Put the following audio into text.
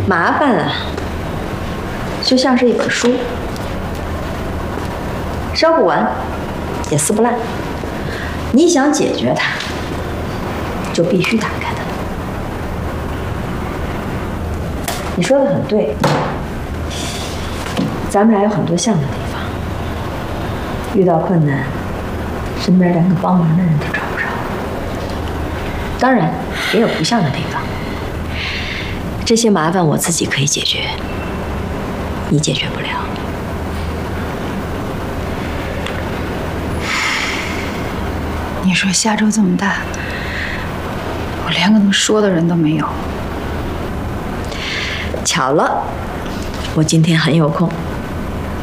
麻烦啊，就像是一本书，烧不完，也撕不烂。你想解决它，就必须打开它。你说的很对，咱们俩有很多像的地方。遇到困难，身边连个帮忙的人都找不着。当然，也有不像的地方。这些麻烦我自己可以解决，你解决不了。 你说下周这么大，我连个能说的人都没有。 巧了，我今天很有空。